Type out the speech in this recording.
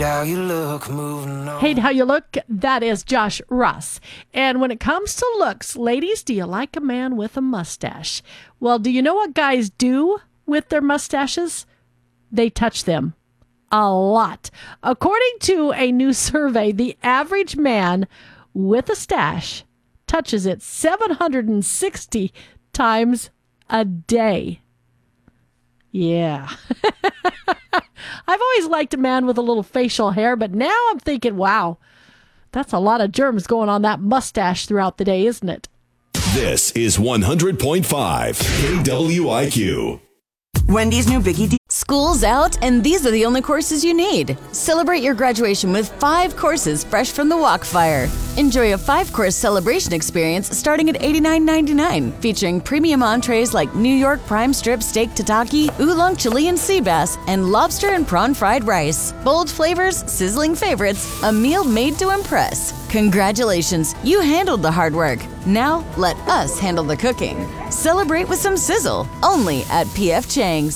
How you look, moving on. Hate How You Look, that is Josh Ross. And when it comes to looks, ladies, do you like a man with a mustache? Well, do you know what guys do with their mustaches? They touch them a lot. According to a new survey, the average man with a stash touches it 760 times a day. Yeah. I've always liked a man with a little facial hair, but now I'm thinking, wow, that's a lot of germs going on that mustache throughout the day, isn't it? This is 100.5 KWIQ. Wendy's new Biggie. School's out, and these are the only courses you need. Celebrate your graduation with 5 courses fresh from the Walkfire. Enjoy a 5-course celebration experience starting at $89.99, featuring premium entrees like New York prime strip steak tataki, oolong Chilean sea bass, and lobster and prawn fried rice. Bold flavors, sizzling favorites, a meal made to impress. Congratulations, you handled the hard work. Now, let us handle the cooking. Celebrate with some sizzle, only at P.F. Chang's.